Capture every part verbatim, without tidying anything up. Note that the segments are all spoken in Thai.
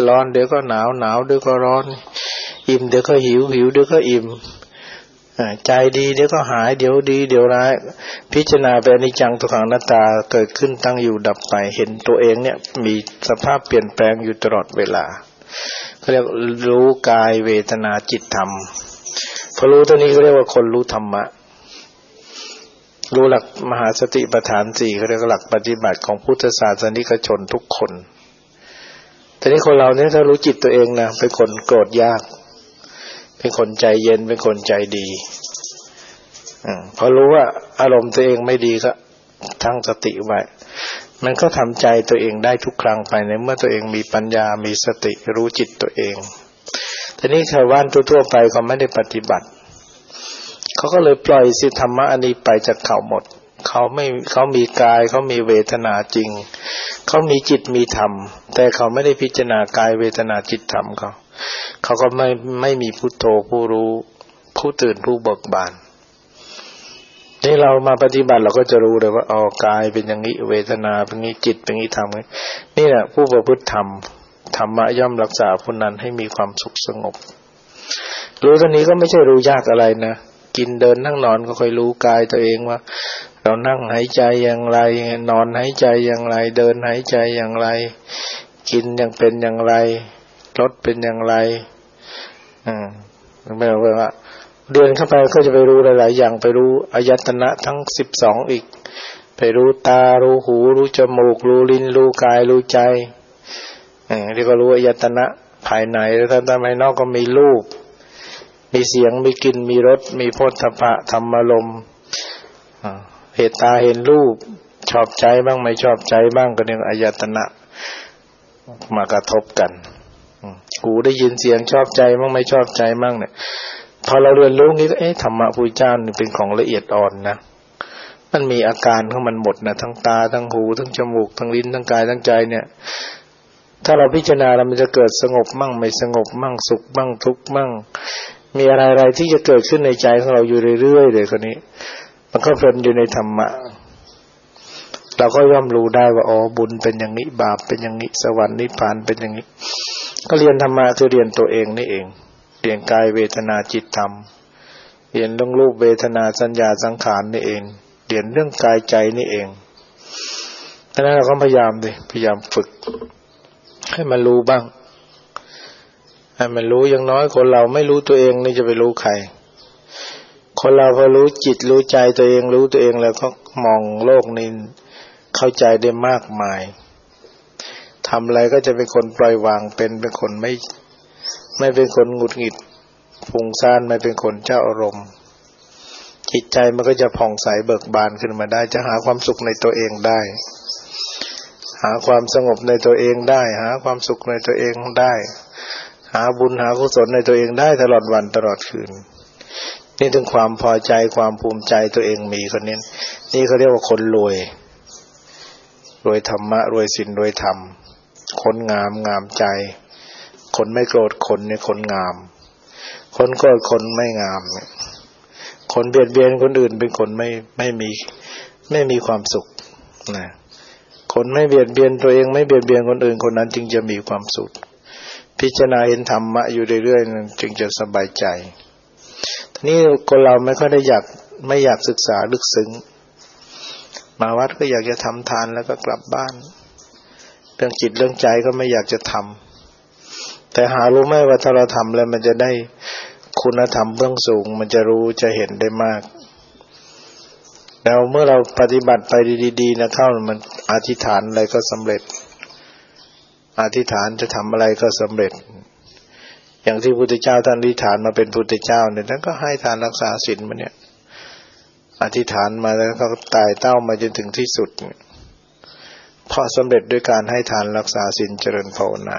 ร้อนเดี๋ยวก็หนาวหนาวเดี๋ยวก็ร้อนอิ่มเดี๋ยวก็หิวหิวเดี๋ยวก็อิ่มใจดีเดี๋ยวก็หายเดี๋ยวดีเดี๋ยวร้ายพิจารณาไปอนิจจังทุกขังอนัตตาเกิดขึ้นตั้งอยู่ดับไปเห็นตัวเองเนี่ยมีสภาพเปลี่ยนแปลงอยู่ตลอดเวลาเขาเรียกรู้กายเวทนาจิตธรรมพอรู้ตัวนี้ก็เรียกว่าคนรู้ธรรมะรู้หลักมหาสติปัฏฐานสี่เขาเรียกหลักปฏิบัติของพุทธศาสนิกชนทุกคนแต่นี่คนเราเนี่ยถ้ารู้จิตตัวเองนะเป็นคนโกรธยากเป็นคนใจเย็นเป็นคนใจดีอืมพอรู้ว่าอารมณ์ตัวเองไม่ดีก็ทั้งสติไว้มันก็ทำใจตัวเองได้ทุกครั้งไปในเมื่อตัวเองมีปัญญามีสติรู้จิตตัวเองทีนี้ชาวบ้านทั่วๆไปเขาไม่ได้ปฏิบัติเขาก็เลยปล่อยสิธรรมะอันนี้ไปจากเขาหมดเขาไม่เขามีกายเขามีเวทนาจริงเขามีจิตมีธรรมแต่เขาไม่ได้พิจารณากายเวทนาจิตธรรมเขาเขาก็ไม่ไม่มีพุทโธผู้รู้ผู้ตื่นผู้เบิกบานนี่เรามาปฏิบัติเราก็จะรู้เลยว่าอ๋อกายเป็นอย่างนี้เวทนาเป็นอย่างนี้จิตเป็นอย่างนี้ธรรมนี่แหละผู้ประพฤติธรรมธรรมะย่อมรักษาผู้นั้นให้มีความสุขสงบรู้ตอนนี้ก็ไม่ใช่รู้ยากอะไรนะกินเดินนั่งนอนก็ค่อยรู้กายตัวเองว่าเรานั่งหายใจอย่างไรนอนหายใจอย่างไรเดินหายใจอย่างไรกินยังเป็นอย่างไรรสเป็นอย่างไรอืมไม่รู้ว่าเดินเข้าไปก็จะไปรู้หลายๆอย่างไปรู้อายตนะทั้งสิบสองอีกไปรู้ตารู้หูรู้จมูกรู้ลิ้นรู้กายรู้ใจอืมที่ก็รู้อายตนะภายในแล้วถ้าภายนอกก็มีรูปมีเสียงมีกลิ่นมีรสมีโผฏฐัพพะธรรมารมณ์เห็นตาเห็นรูปชอบใจบ้างไม่ชอบใจบ้างก็เรียกอายตนะมากระทบกันหูได้ยินเสียงชอบใจบ้างไม่ชอบใจบ้างเนี่ยพอเราเรียนรู้งี้ก็เอ๊ะธรรมะพุทธเจ้านี่เป็นของละเอียดอ่อนนะมันมีอาการของมันหมดนะทั้งตาทั้งหูทั้งจมูกทั้งลิ้นทั้งกายทั้งใจเนี่ยถ้าเราพิจารณาแล้วมันจะเกิดสงบมั่งไม่สงบมั่งสุขมั่งทุกข์มั่งมีอะไรๆที่จะเกิดขึ้นในใจของเราอยู่เรื่อยๆเลยคนนี้มันก็เพลินอยู่ในธรรมะเราก็ย่อมรู้ได้ว่าอ๋อบุญเป็นอย่างนี้บาปเป็นอย่างนี้สวรรค์นิพพานเป็นอย่างนี้ก็เรียนธรรมะคือเรียนตัวเองนี่เองเรียนกายเวทนาจิตธรรมเรียนเรื่องรูปเวทนาสัญญาสังขารนี่เองเรียนเรื่องกายใจนี่เองดังนั้นเราก็พยายามดิพยายามฝึกให้มันรู้บ้างให้มันรู้อย่างน้อยคนเราไม่รู้ตัวเองนี่จะไปรู้ใครคนเราพอรู้จิตรู้ใจตัวเองรู้ตัวเองแล้วก็มองโลกนี้เข้าใจได้มากมายทำอะไรก็จะเป็นคนปล่อยวางเป็นเป็นคนไม่ไม่เป็นคนหงุดหงิดฟุ้งซ่านไม่เป็นคนเจ้าอารมณ์จิตใจมันก็จะผ่องใสเบิกบานขึ้นมาได้จะหาความสุขในตัวเองได้หาความสงบในตัวเองได้หาความสุขในตัวเองได้หาบุญหากุศลในตัวเองได้ตลอดวันตลอดคืนนี่ถึงความพอใจความภูมิใจตัวเองมีคนนี้นี่เขาเรียกว่าคนรวยรวยธรรมะรวยศีลรวยธรรมคนงามงามใจคนไม่โกรธคนเนี่ยคนงามคนโกรธคนไม่งามคนเบียดเบียนคนอื่นเป็นคนไม่ไม่มีไม่มีความสุขนะคนไม่เบียดเบียนตัวเองไม่เบียดเบียนคนอื่นคนนั้นจึงจะมีความสุขพิจารณาเห็นธรรมะอยู่เรื่อยๆนั้นจึงจะสบายใจทีนี้คนเราไม่ค่อยได้อยากไม่อยากศึกษาลึกซึ้งมาวัดก็อยากจะทำทานแล้วก็กลับบ้านเรื่องจิตเรื่องใจก็ไม่อยากจะทำแต่หารู้ไหมว่าถ้าเราทำแล้วมันจะได้คุณธรรมเบื้องสูงมันจะรู้จะเห็นได้มากแล้วเมื่อเราปฏิบัติไปดีๆนะเข้ามันอธิษฐานอะไรก็สำเร็จอธิษฐานจะทำอะไรก็สำเร็จอย่างที่พระพุทธเจ้าท่านอธิษฐานมาเป็นพุทธเจ้าเนี่ยท่านก็ให้ทานรักษาศีลมาเนี่ยอธิษฐานมาแล้วก็ตายเต้ามาจนถึงที่สุดเพราะสำเร็จด้วยการให้ทานรักษาศีลเจริญภาวนา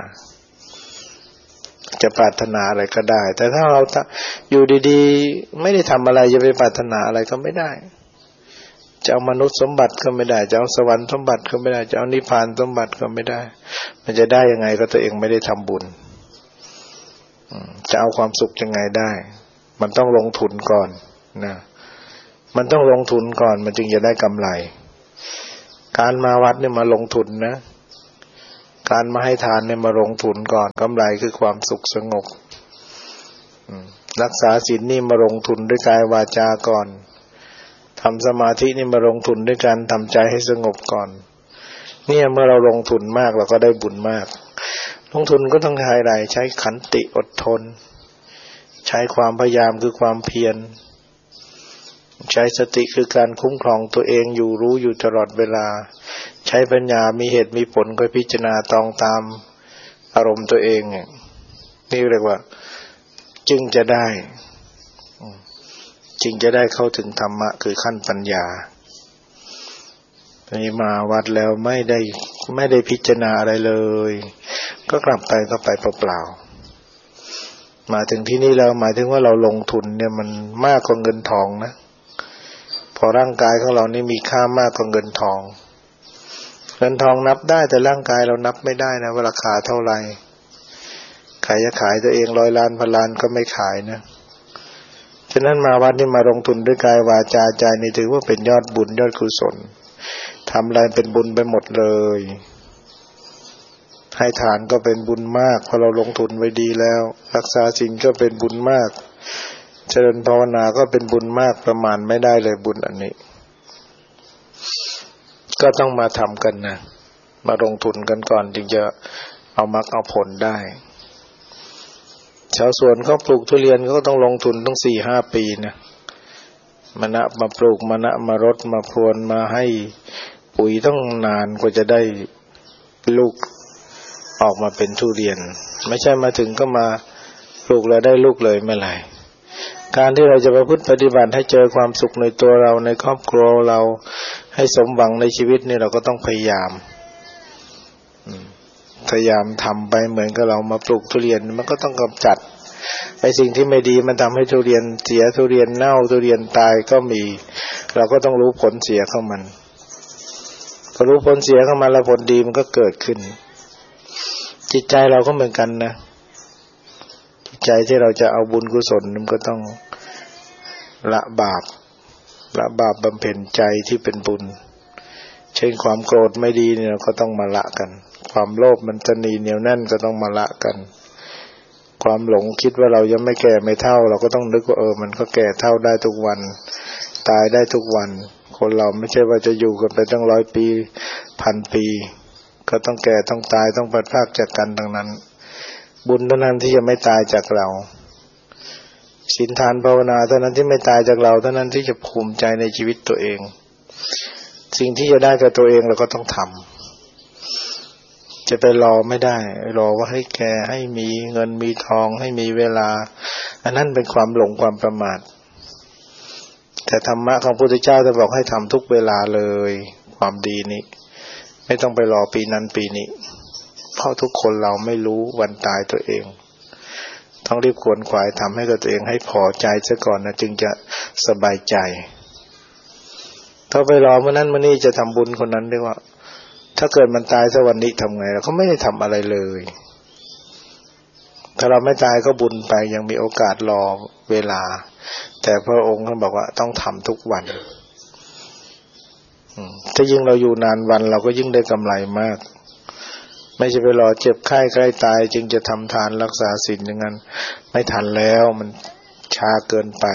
จะปรารถนาอะไรก็ได้แต่ถ้าเราอยู่ดีๆไม่ได้ทำอะไรจะไปปรารถนาอะไรก็ไม่ได้จะเอามนุษย์สมบัติก็ไม่ได้จะเอาสวรรค์สมบัติก็ไม่ได้จะเอานิพพานสมบัติก็ไม่ได้มันจะได้ยังไงก็ตัวเองไม่ได้ทำบุญจะเอาความสุขยังไงได้มันต้องลงทุนก่อนนะมันต้องลงทุนก่อนมันจึงจะได้กำไรการมาวัดเนี่ยมาลงทุนนะการมาให้ทานเนี่ยมาลงทุนก่อนกำไรคือความสุขสงบรักษาศีลนี่มาลงทุนด้วยกายวาจาก่อนทำสมาธินี่มาลงทุนด้วยการทำใจให้สงบก่อนเนี่ยเมื่อเราลงทุนมากเราก็ได้บุญมากลงทุนก็ต้องใช้อะไรใช้ขันติอดทนใช้ความพยายามคือความเพียรใช้สติคือการคุ้มครองตัวเองอยู่รู้อยู่ตลอดเวลาใช้ปัญญามีเหตุมีผลก็พิจารณาตองตามอารมณ์ตัวเองนี่เรียกว่าจึงจะได้จึงจะได้เข้าถึงธรรมะคือขั้นปัญญานี่มาวัดแล้วไม่ได้ไม่ได้พิจารณาอะไรเลยก็กลับไปก็ไปเปล่าๆมาถึงที่นี่แล้วหมายถึงว่าเราลงทุนเนี่ยมันมากกว่าเงินทองนะพอร่างกายของเรานี่มีค่ามากกว่าเงินทองเงินทองนับได้แต่ร่างกายเรานับไม่ได้นะว่าราคาเท่าไหร่ใครจะขายตัวเองร้อยล้านพันล้านก็ไม่ขายนะฉะนั้นมาวัดนี่มาลงทุนด้วยกายวาจาใจนี่ถือว่าเป็นยอดบุญยอดกุศลทำอะไรเป็นบุญไปหมดเลยให้ทานก็เป็นบุญมากเพราะเราลงทุนไว้ดีแล้วรักษาศีลก็เป็นบุญมากเจริญภาวนาก็เป็นบุญมากประมาณไม่ได้เลยบุญอันนี้ก็ต้องมาทำกันนะมาลงทุนกันก่อนจึงจะเอามรรคเอาผลได้ชาวสวนเขาปลูกทุเรียนเขาก็ต้องลงทุนต้อง สี่ห้า ปีนะมะนะมาปลูกมะนะมารดมาพรวนมาให้ปุ๋ยต้องนานกว่าจะได้ลูกออกมาเป็นทุเรียนไม่ใช่มาถึงก็มาปลูกแล้วได้ลูกเลยไม่ไรการที่เราจะประพฤติปฏิบัติให้เจอความสุขในตัวเราในครอบครัวเราให้สมหวังในชีวิตนี่เราก็ต้องพยายามพยายามทำไปเหมือนกับเรามาปลูกทุเรียนมันก็ต้องกำจัดไอ้สิ่งที่ไม่ดีมันทำให้ทุเรียนเสียทุเรียนเน่าทุเรียนตายก็มีเราก็ต้องรู้ผลเสียของมันพอรู้ผลเสียของมันแล้วผลดีมันก็เกิดขึ้นจิตใจเราก็เหมือนกันนะจิตใจที่เราจะเอาบุญกุศลมันก็ต้องละบาปละบาปบำเพ็ญใจที่เป็นบุญเช่นความโกรธไม่ดีเนี่ยเราก็ต้องมาละกันความโลภมันตนีเหนียวแน่นก็ต้องมาละกันความหลงคิดว่าเรายังไม่แก่ไม่เฒ่าเราก็ต้องนึกว่าเออมันก็แก่เฒ่าได้ทุกวันตายได้ทุกวันคนเราไม่ใช่ว่าจะอยู่กันไปตั้งร้อยปีพันปีก็ต้องแก่ต้องตายต้องพลัดพรากจากกันทั้งนั้นบุญเท่านั้นที่จะไม่ตายจากเราศีลทานภาวนาเท่านั้นที่ไม่ตายจากเราเท่านั้นที่จะภูมิใจในชีวิตตัวเองสิ่งที่จะได้กับตัวเองเราก็ต้องทำจะไปรอไม่ได้รอว่าให้แก่ให้มีเงินมีทองให้มีเวลาอันนั้นเป็นความหลงความประมาทแต่ธรรมะของพระพุทธเจ้าจะบอกให้ทำทุกเวลาเลยความดีนี้ไม่ต้องไปรอปีนั้นปีนี้เพราะทุกคนเราไม่รู้วันตายตัวเองต้องรีบขวนขวายทำให้กับตัวเองให้พอใจซะก่อนนะจึงจะสบายใจถ้าไปรอเมื่อนั้นเมื่อนี้จะทำบุญคนนั้นเรียกว่าถ้าเกิดมันตายสักวันนี้ทำไงเราก็ไม่ได้ทำอะไรเลยถ้าเราไม่ตายก็บุญไปยังมีโอกาสรอเวลาแต่พระองค์ท่านบอกว่าต้องทำทุกวันถ้ายิ่งเราอยู่นานวันเราก็ยิ่งได้กำไรมากไม่ใช่ไปรอเจ็บไข้ใกล้ตายจึงจะทำทานรักษาศีลอย่างนั้นไม่ทันแล้วมันช้าเกินไป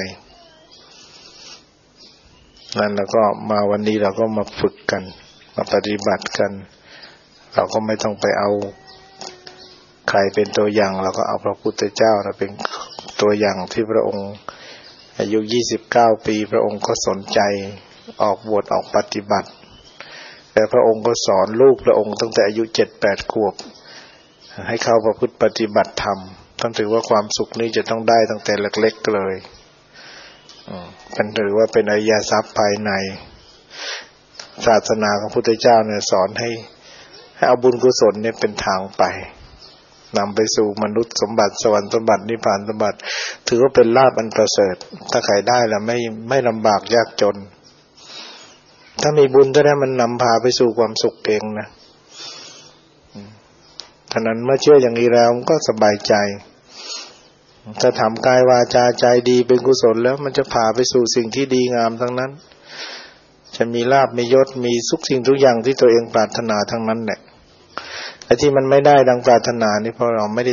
นั่นแล้วก็มาวันนี้เราก็มาฝึกกันมาปฏิบัติกันเราก็ไม่ต้องไปเอาใครเป็นตัวอย่างเราก็เอาพระพุทธเจ้าเราเป็นตัวอย่างที่พระองค์อายุยี่สิบเก้าปีพระองค์ก็สนใจออกบวชออกปฏิบัติแต่พระองค์ก็สอนลูกพระองค์ตั้งแต่อายุ เจ็ดแปด ขวบให้เข้าประพฤติปฏิบัติธรรมท่านถือว่าความสุขนี้จะต้องได้ตั้งแต่เล็กๆเลยเป็นถือว่าเป็นอริยทรัพย์ภายในศาสนาของพระพุทธเจ้าเนี่ยสอนให้ให้เอาบุญกุศลเนี่ยเป็นทางไปนำไปสู่มนุษย์สมบัติสวรรค์สมบัตินิพพานสมบัติถือว่าเป็นลาภอันประเสริฐถ้าใครได้แล้วไม่ไม่ลำบากยากจนถ้ามีบุญจะได้มันนำพาไปสู่ความสุขเองนะฉะนั้นเมื่อเชื่ออย่างนี้แล้วก็สบายใจถ้าทำกายวาจาใจดีเป็นกุศลแล้วมันจะพาไปสู่สิ่งที่ดีงามทั้งนั้นจะมีลาภมียศมีทุกสิ่งทุกอย่างที่ตัวเองปรารถนาทั้งนั้นแหละไอ้ที่มันไม่ได้ดังปรารถนานี่เพราะเราไม่ได้